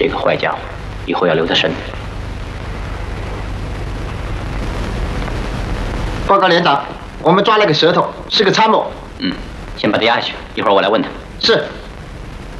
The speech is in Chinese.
这个坏家伙，以后要留他神。 报告连长，我们抓了个舌头，是个参谋。 先把他押下去，一会儿我来问他。 是。